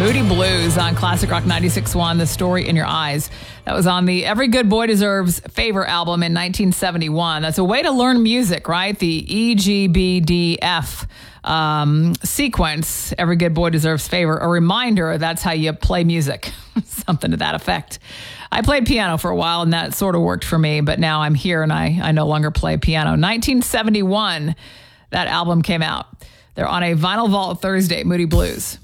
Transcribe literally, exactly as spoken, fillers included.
Moody Blues on Classic Rock ninety-six point one, The Story in Your Eyes. That was on the Every Good Boy Deserves Favor album in nineteen seventy-one. That's a way to learn music, right? The E, G, B, D, F um, sequence, Every Good Boy Deserves Favor. A reminder, that's how you play music. Something to that effect. I played piano for a while, and that sort of worked for me, but now I'm here, and I, I no longer play piano. nineteen seventy-one, that album came out. They're on a Vinyl Vault Thursday, Moody Blues.